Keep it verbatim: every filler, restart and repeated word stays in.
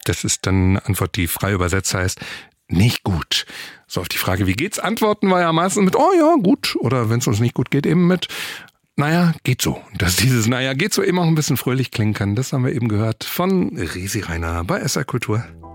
Das ist dann eine Antwort, die frei übersetzt heißt, nicht gut. So, auf die Frage, wie geht's, antworten wir ja meistens mit, oh ja, gut. Oder wenn es uns nicht gut geht, eben mit, naja, geht so. Dass dieses naja, geht so eben auch ein bisschen fröhlich klingen kann, das haben wir eben gehört von Risi Rainer bei S R Kultur.